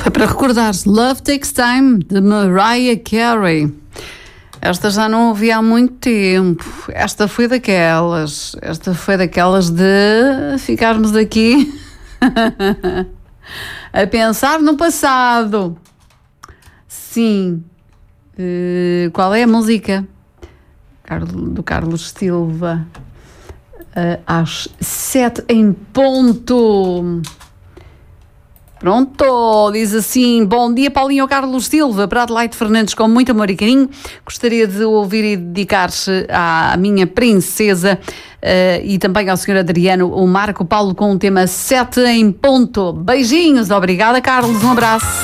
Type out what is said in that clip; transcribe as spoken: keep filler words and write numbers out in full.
Foi para recordar-se Love Takes Time, de Mariah Carey. Esta já não ouvi há muito tempo. Esta foi daquelas. Esta foi daquelas de ficarmos aqui a pensar no passado. Sim. Uh, qual é a música? Do Carlos Silva. Uh, às sete em ponto. Pronto, diz assim: bom dia, Paulinho, Carlos Silva, para Adelaide Fernandes, com muito amor e carinho. Gostaria de ouvir e dedicar-se à minha princesa uh, e também ao senhor Adriano, o Marco Paulo, com o tema sete em ponto. Beijinhos, obrigada, Carlos, um abraço.